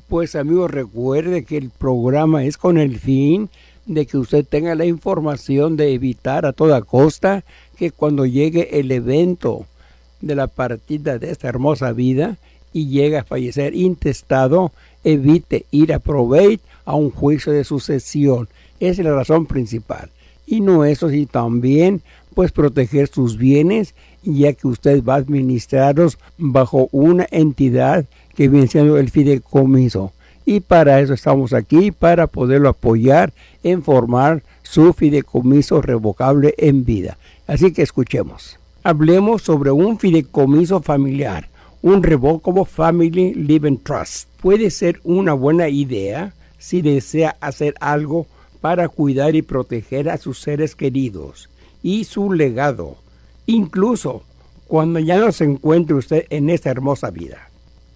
Pues amigos, recuerde que el programa es con el fin de que usted tenga la información de evitar a toda costa que cuando llegue el evento de la partida de esta hermosa vida y llegue a fallecer intestado, evite ir a probate a un juicio de sucesión. Esa es la razón principal. Y no eso, sino también pues proteger sus bienes, ya que usted va a administrarlos bajo una entidad que viene siendo el fideicomiso. Y para eso estamos aquí, para poderlo apoyar en formar su fideicomiso revocable en vida. Así que escuchemos. Hablemos sobre un fideicomiso familiar, un Revocable Family Living Trust. Puede ser una buena idea si desea hacer algo para cuidar y proteger a sus seres queridos y su legado, incluso cuando ya no se encuentre usted en esta hermosa vida.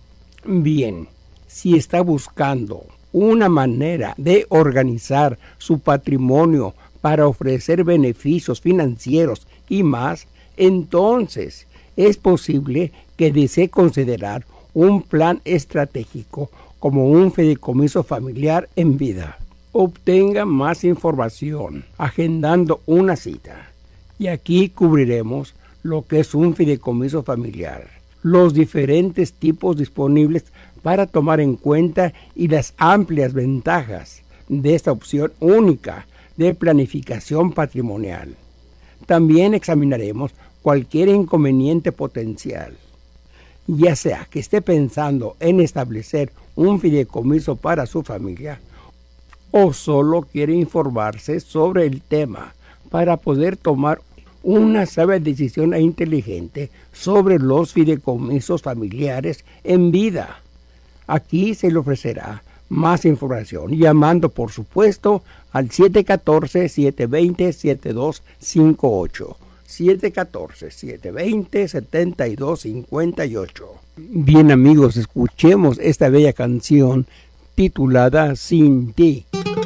Bien, si está buscando una manera de organizar su patrimonio para ofrecer beneficios financieros y más, entonces es posible que desee considerar un plan estratégico como un fideicomiso familiar en vida. Obtenga más información agendando una cita. Y aquí cubriremos lo que es un fideicomiso familiar, los diferentes tipos disponibles para tomar en cuenta y las amplias ventajas de esta opción única de planificación patrimonial. También examinaremos cualquier inconveniente potencial, ya sea que esté pensando en establecer un fideicomiso para su familia o solo quiere informarse sobre el tema para poder tomar una sabia decisión e inteligente sobre los fideicomisos familiares en vida. Aquí se le ofrecerá más información llamando, por supuesto, al 714-720-7258. 714-720-7258. Bien amigos, escuchemos esta bella canción titulada Sin Ti.